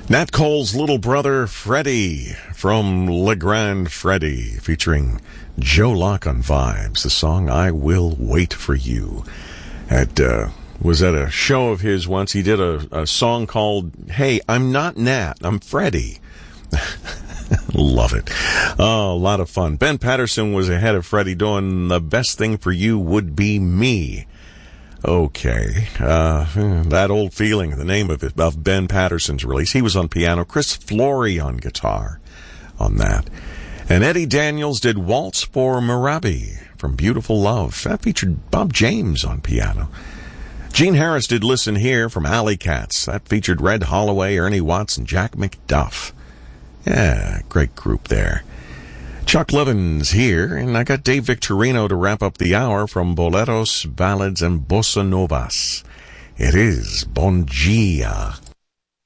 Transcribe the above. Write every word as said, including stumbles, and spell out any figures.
Nat Cole's little brother, Freddie, from Le Grand Freddie, featuring Joe Locke on Vibes, the song I Will Wait For You. At, uh, was at a show of his once. He did a, a song called, Hey, I'm Not Nat, I'm Freddie. Love it. Oh, a lot of fun. Ben Patterson was ahead of Freddie doing The Best Thing For You Would Be Me. Okay, uh, that old feeling, the name of it, of Ben Patterson's release. He was on piano, Chris Flory on guitar on that. And Eddie Daniels did Waltz for Marabi from Beautiful Love. That featured Bob James on piano. Gene Harris did Listen Here from Alley Cats. That featured Red Holloway, Ernie Watts, and Jack McDuff. Yeah, great group there. Chuck Levin's here, and I got Dave Victorino to wrap up the hour from Boleros, Ballads, and Bossa Novas. It is Bon Dia.